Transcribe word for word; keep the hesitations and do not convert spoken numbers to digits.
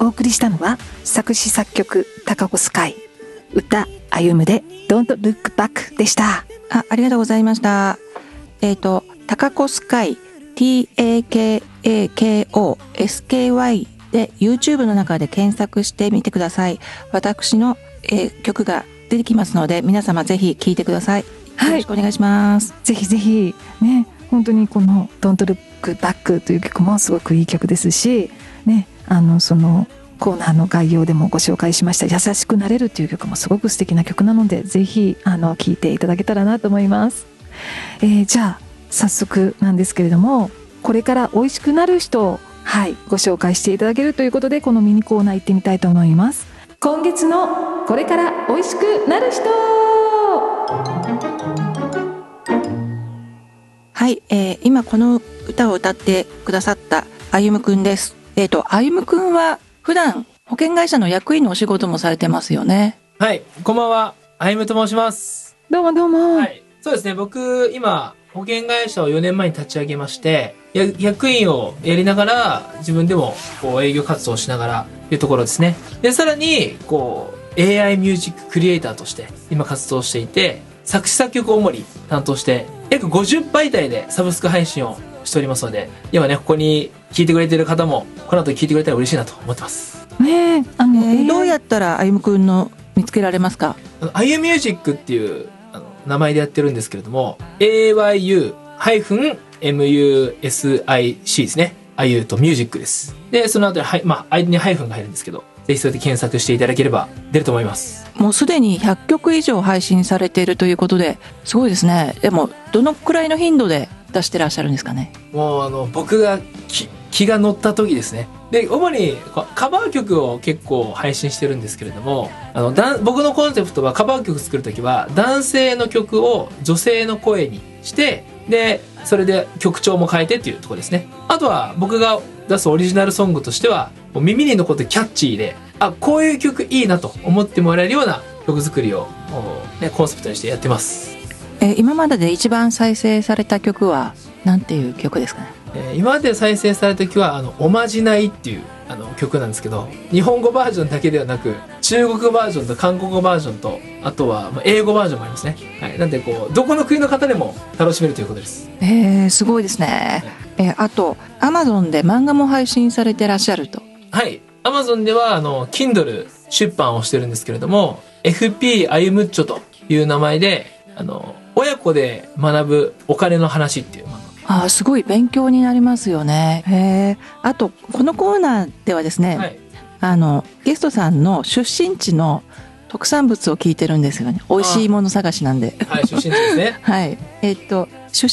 送りしたのは作詞作曲高子スカイ、歌あゆむで Don't Look Back でした。 あ、ありがとうございました。えっと高子スカイ ティー エー ケー エー ケー オー エス ケー ワイ で YouTube の中で検索してみてください。私の、えー、曲が出てきますので、皆様ぜひ聴いてください。 はい、 よろしくお願いします。 ぜひぜひね、本当にこの Don't Look Back という曲もすごくいい曲ですしね、あのそのコーナーの概要でもご紹介しました優しくなれるという曲もすごく素敵な曲なので、ぜひあの聴いていただけたらなと思います。えー、じゃあ早速なんですけれども、これから美味しくなる人を、はい、ご紹介していただけるということで、このミニコーナー行ってみたいと思います。今月のこれから美味しくなる人。 はい、えー、今この歌を歌ってくださったあゆむくんです。えっとあゆむくんは普段保険会社の役員のお仕事もされてますよね。 はい、こんばんは、あゆむと申します。 どうもどうも。 はい、そうですね、僕今保険会社をよねんまえに立ち上げまして、や役員をやりながら自分でもこう営業活動をしながらというところですね。でさらにこう エーアイ ミュージッククリエイターとして今活動していて、作詞作曲を主に担当して約ごじゅうばいたいでサブスク配信をしておりますので、今ねここに聞いてくれている方もこの後聞いてくれたら嬉しいなと思ってますね。あの、 えー、どうやったらあゆむくんの見つけられますか？ あゆミュージックっていうあの名前でやってるんですけれども、 エーワイユー エムユーエスアイシー ですね。あゆとミュージックです。でその後に、はい、まあ間にハイフンが入るんですけど、ぜひそれで検索していただければ出ると思います。 もうすでにひゃっきょく以上配信されているということですごいですね。でもどのくらいの頻度で出してらっしゃるんですかね？ もうあの僕が気気が乗った時ですね。で主にカバー曲を結構配信してるんですけれども、あのだ僕のコンセプトはカバー曲作る時は男性の曲を女性の声にして、でそれで曲調も変えてっていうところですね。あとは僕が出すオリジナルソングとしては耳に残ってキャッチーで、あこういう曲いいなと思ってもらえるような曲作りを、ね、コンセプトにしてやってます。 えー、今までで一番再生された曲はなんていう曲ですかね？ えー、今まで再生された曲はあのおまじないっていうあの曲なんですけど、日本語バージョンだけではなく中国語バージョンと韓国語バージョンと、あとは英語バージョンもありますね。はい、なんでこうどこの国の方でも楽しめるということです。 えー、すごいですね。えー、あと Amazon で漫画も配信されてらっしゃると。 はい、Amazon ではあの Kindle 出版をしてるんですけれども、 エフピー あゆむっちょという名前で、あの親子で学ぶお金の話っていう、 ああ、すごい勉強になりますよね。へえ。あとこのコーナーではですね、はい、あのゲストさんの出身地の特産物を聞いてるんですよね。美味しいもの探しなんで。 はい、出身地ですね。 はい。えー、っと